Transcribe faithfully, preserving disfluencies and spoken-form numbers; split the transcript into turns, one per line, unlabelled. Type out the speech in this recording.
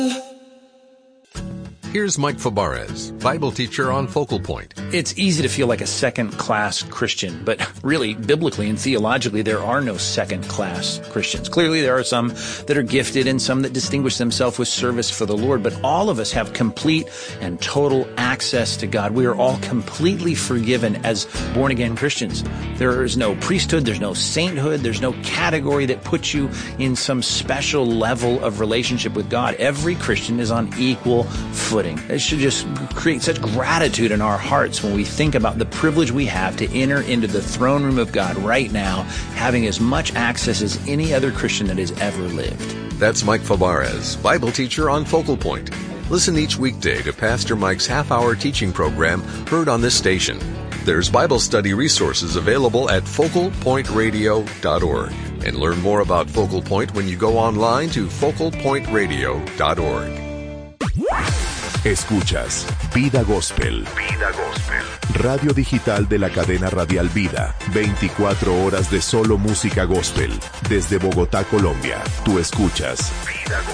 Here's Mike Fabarez, Bible teacher on Focal Point.
It's easy to feel like a second-class Christian, but really, biblically and theologically, there are no second-class Christians. Clearly, there are some that are gifted and some that distinguish themselves with service for the Lord, but all of us have complete and total access to God. We are all completely forgiven as born-again Christians. There is no priesthood, there's no sainthood, there's no category that puts you in some special level of relationship with God. Every Christian is on equal footing. It should just create such gratitude in our hearts when we think about the privilege we have to enter into the throne room of God right now, having as much access as any other Christian that has ever lived.
That's Mike Fabarez, Bible teacher on Focal Point. Listen each weekday to Pastor Mike's half-hour teaching program heard on this station. There's Bible study resources available at focal point radio dot org. And learn more about Focal Point when you go online to focal point radio dot org.
Escuchas Vida Gospel. Vida Gospel. Radio digital de la cadena radial Vida. veinticuatro horas de solo música gospel. Desde Bogotá, Colombia. Tú escuchas Vida Gospel.